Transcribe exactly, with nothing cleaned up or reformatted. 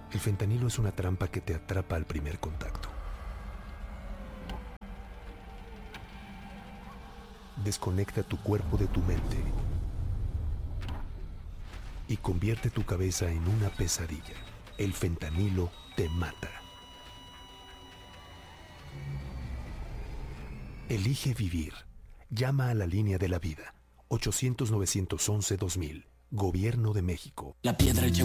El fentanilo es una trampa que te atrapa al primer contacto. Desconecta tu cuerpo de tu mente y convierte tu cabeza en una pesadilla. El fentanilo te mata. Elige vivir. Llama a la línea de la vida. ochocientos, novecientos once, dos mil. Gobierno de México. La piedra ya